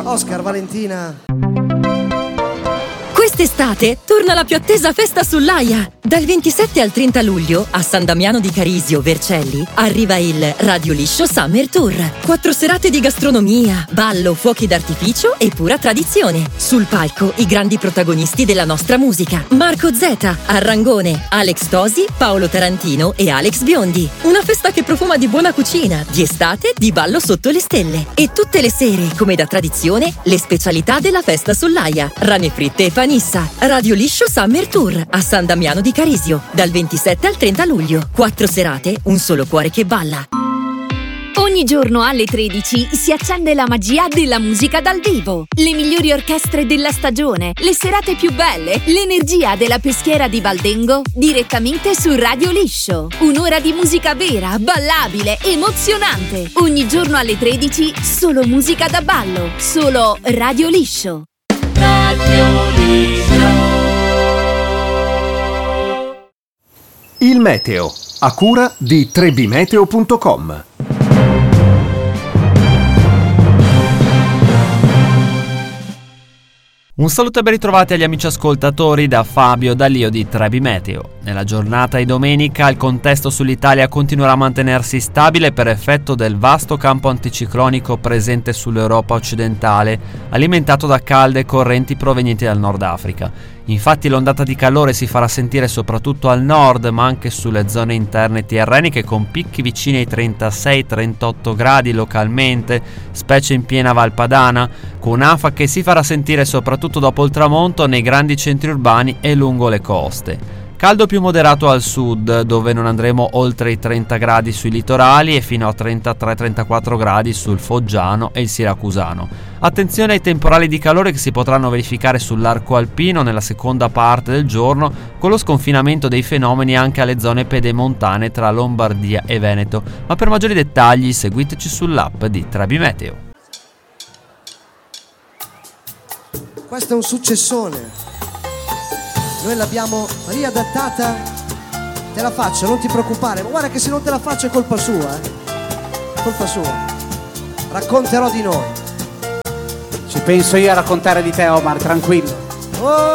Oscar, Valentina. Quest'estate torna la più attesa festa sull'Aia. Dal 27 al 30 luglio a San Damiano di Carisio, Vercelli, arriva il Radio Liscio Summer Tour. 4 serate di gastronomia, ballo, fuochi d'artificio e pura tradizione. Sul palco i grandi protagonisti della nostra musica: Marco Zeta, Arrangone, Alex Tosi, Paolo Tarantino e Alex Biondi. Una festa che profuma di buona cucina, di estate, di ballo sotto le stelle. E tutte le sere, come da tradizione, le specialità della festa sull'Aia: rane fritte e panissa. Radio Liscio Summer Tour a San Damiano di Carisio, dal 27 al 30 luglio. 4 serate, un solo cuore che balla. Ogni giorno alle 13 si accende la magia della musica dal vivo. Le migliori orchestre della stagione, le serate più belle, l'energia della peschiera di Valdengo direttamente su Radio Liscio. Un'ora di musica vera, ballabile, emozionante. Ogni giorno alle 13 solo musica da ballo. Solo Radio Liscio. Radio Liscio. Il meteo, a cura di trebimeteo.com. Un saluto e ben ritrovati agli amici ascoltatori da Fabio D'Alio di Trebi Meteo. Nella giornata di domenica il contesto sull'Italia continuerà a mantenersi stabile per effetto del vasto campo anticiclonico presente sull'Europa occidentale, alimentato da calde correnti provenienti dal Nord Africa. Infatti l'ondata di calore si farà sentire soprattutto al nord, ma anche sulle zone interne tirreniche, con picchi vicini ai 36-38 gradi localmente, specie in piena Val Padana, con afa che si farà sentire soprattutto dopo il tramonto nei grandi centri urbani e lungo le coste. Caldo più moderato al sud, dove non andremo oltre i 30 gradi sui litorali e fino a 33-34 gradi sul Foggiano e il Siracusano. Attenzione ai temporali di calore che si potranno verificare sull'arco alpino nella seconda parte del giorno, con lo sconfinamento dei fenomeni anche alle zone pedemontane tra Lombardia e Veneto. Ma per maggiori dettagli seguiteci sull'app di Trebi Meteo. Questo è un successone. Noi l'abbiamo riadattata. Te la faccio, non ti preoccupare. Ma guarda che se non te la faccio è colpa sua, colpa sua. Racconterò di noi. Ci penso io a raccontare di te, Omar, tranquillo. Oh!